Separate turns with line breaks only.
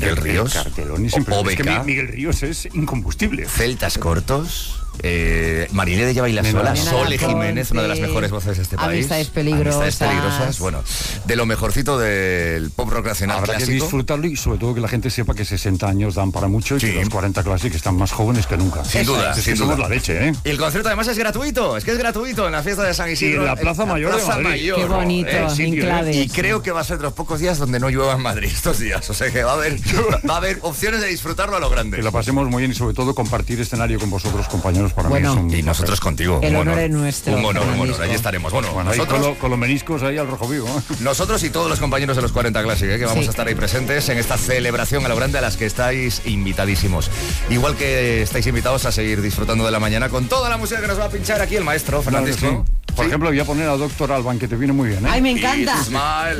Miguel Ríos.
Cartelón es impresionante. Es que
OBK.
Miguel Ríos es incombustible.
Celtas Cortos. Marilé de Lleva y la Sola,
Nena
Sole
Ponte,
Jiménez, una de las mejores voces de este país.
Amistades Peligrosas.
Amistades Peligrosas, bueno, de lo mejorcito del pop rock nacional.
Habrá
clásico.
que disfrutarlo y sobre todo que la gente sepa que 60 años dan para mucho y
Sí.
que los 40 Classic están más jóvenes que nunca.
Sin duda,
Es que
sin
somos
duda.
la leche, ¿eh?
Y el concierto además es gratuito, es gratuito en la fiesta de San Isidro.
Y en la Plaza Mayor de Madrid.
Mayor,
Qué bonito,
sitio,
Inclades.
Y creo que va a ser de los pocos días donde no llueva en Madrid estos días. O sea que va a haber opciones de disfrutarlo a lo grande.
Que la pasemos muy bien y sobre todo compartir escenario con vosotros, compañeros, para
Bueno.
mí es un
Y nosotros contigo.
El
un
honor es nuestro,
Un honor,
Fernandisco.
Ahí estaremos. Bueno,
Bueno, ahí
nosotros,
con los meniscos ahí al rojo vivo.
nosotros y todos los compañeros de los 40 Classic, que vamos
Sí.
a estar ahí presentes en esta celebración a lo grande a las que estáis invitadísimos. Igual que estáis invitados a seguir disfrutando de la mañana con toda la música que nos va a pinchar aquí el maestro Fernandisco.
Por ejemplo, voy a poner a Doctor Alban, que te viene muy bien, ¿eh?
Ay, me encanta.
Smile.